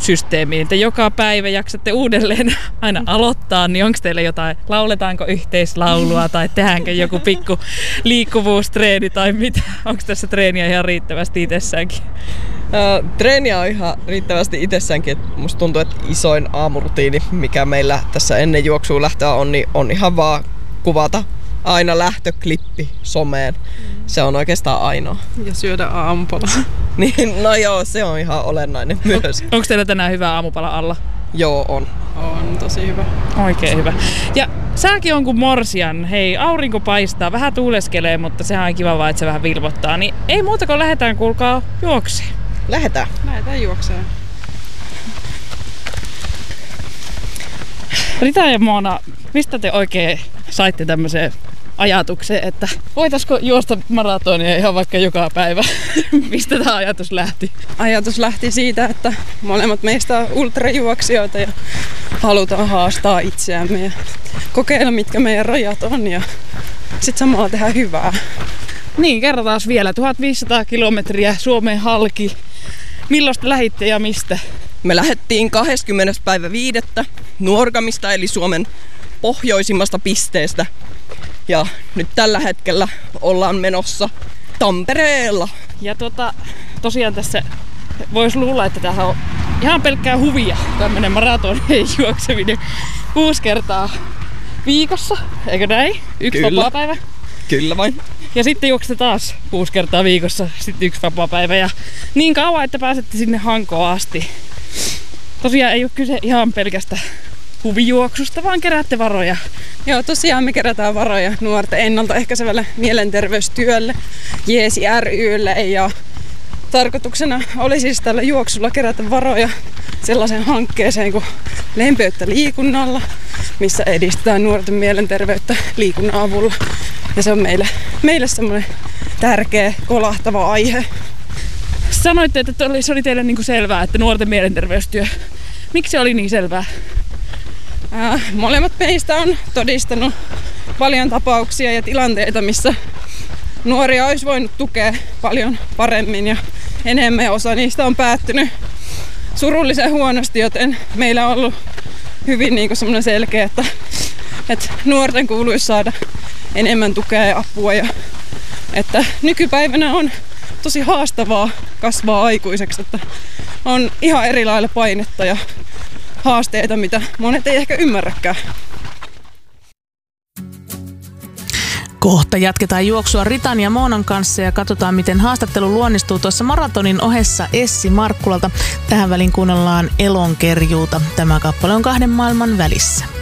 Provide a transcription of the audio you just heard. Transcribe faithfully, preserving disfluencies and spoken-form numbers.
systeemiin. Te joka päivä jaksatte uudelleen aina aloittaa, niin onko teillä jotain, lauletaanko yhteislaulua tai tehdäänkö joku pikku liikkuvuustreeni tai mitä? Onko tässä treeniä ihan riittävästi itsessäänkin? Uh, treeniä on ihan riittävästi itsessäänkin. Et musta tuntuu, että isoin aamurutiini, mikä meillä tässä ennen juoksua lähtöä on, niin on ihan vaan kuvata aina lähtöklippi someen. Se on oikeastaan ainoa. Ja syödä aamupala. Niin, no joo, se on ihan olennainen myös. On, onko teillä tänään hyvä aamupala alla? Joo, on. On tosi hyvä. Oikein hyvä. Ja sääkin on kuin morsian. Hei, aurinko paistaa, vähän tuuleskelee, mutta sehän on kiva vaan, että se vähän vilvottaa. Niin ei muuta kuin lähdetään, kuulkaa, juokseen. Lähdetään. Lähdetään juokseen. Rita ja Moona, mistä te oikein saitte tämmöiseen ajatukseen, että voitaisiko juosta maratonia ihan vaikka joka päivä? Mistä tämä ajatus lähti? Ajatus lähti siitä, että molemmat meistä on ultrajuoksijoita ja halutaan haastaa itseämme ja kokeilla, mitkä meidän rajat on ja sitten samalla tehdä hyvää. Niin, kerrotaan vielä. tuhatviisisataa kilometriä Suomen halki. Milloin te lähditte ja mistä? Me lähdettiin kahdeskymmenes päivä viidettä Nuorgamista eli Suomen pohjoisimmasta pisteestä. Ja nyt tällä hetkellä ollaan menossa Tampereella. Ja tota, tosiaan tässä voisi luulla, että tämähän on ihan pelkkää huvia, tämmönen maratonien juokseminen kuusi kertaa viikossa, eikö näin? Yksi Kyllä. vapaapäivä. Kyllä vain. Ja sitten juoksette taas kuusi kertaa viikossa, sitten yksi vapaapäivä ja niin kauan, että pääsette sinne Hankoon asti. Tosiaan ei ole kyse ihan pelkästä huvijuoksusta, vaan keräätte varoja. Joo, tosiaan me kerätään varoja nuorten ennaltaehkäisevälle mielenterveystyölle, Jeesi ry:lle ja tarkoituksena oli siis tällä juoksulla kerätä varoja sellaiseen hankkeeseen kuin Lempeyttä liikunnalla, missä edistetään nuorten mielenterveyttä liikunnan avulla. Ja se on meille, meille semmoinen tärkeä, kolahtava aihe. Sanoitte, että se oli teille niin kuin selvää, että nuorten mielenterveystyö. Miksi se oli niin selvää? Ää, molemmat meistä on todistanut paljon tapauksia ja tilanteita, missä nuoria olisi voinut tukea paljon paremmin ja enemmän. Osa niistä on päättynyt surullisen huonosti, joten meillä on ollut hyvin niin kuin semmoinen selkeä, että, että nuorten kuuluisi saada enemmän tukea ja apua. Ja, että nykypäivänä on tosi haastavaa kasvaa aikuiseksi, että on ihan eri lailla painetta ja haasteita, mitä monet ei ehkä ymmärräkään. Kohta jatketaan juoksua Ritan ja Moonan kanssa ja katsotaan, miten haastattelu luonnistuu tuossa maratonin ohessa Essi Markkulalta. Tähän väliin kuunnellaan Elonkerjuuta. Tämä kappale on Kahden maailman välissä.